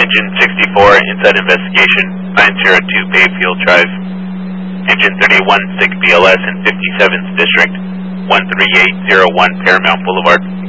Engine 64, inside investigation, 902 Bayfield Drive. Engine 31, 6 BLS in 57th District, 13801 Paramount Boulevard.